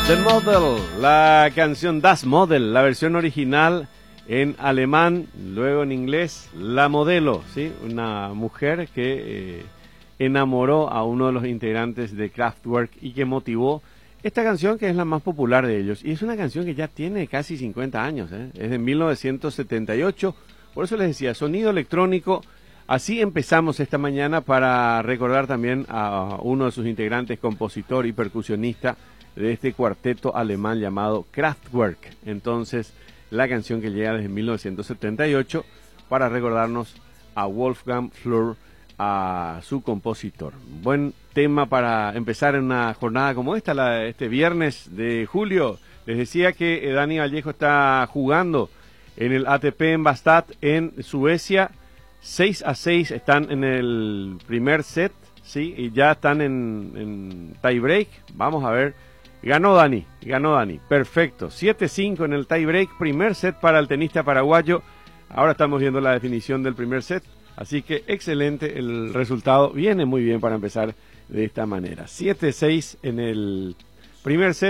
The Model, la canción Das Model, la versión original en alemán, luego en inglés, La Modelo, ¿sí? Una mujer que enamoró a uno de los integrantes de Kraftwerk y que motivó esta canción, que es la más popular de ellos. Y es una canción que ya tiene casi 50 años, ¿eh? Es de 1978, por eso les decía, sonido electrónico. Así empezamos esta mañana para recordar también a uno de sus integrantes, compositor y percusionista de este cuarteto alemán llamado Kraftwerk. Entonces, la canción que llega desde 1978 para recordarnos a Wolfgang Flür, a su compositor. Buen tema para empezar en una jornada como esta, este viernes de julio. Les decía que Dani Vallejo está jugando en el ATP en Bastad, en Suecia. 6-6 están en el primer set, ¿sí? Y ya están en tiebreak. Vamos a ver. Ganó Dani. Perfecto. 7-5 en el tiebreak. Primer set para el tenista paraguayo. Ahora estamos viendo la definición del primer set. Así que excelente el resultado. Viene muy bien para empezar de esta manera. 7-6 en el primer set.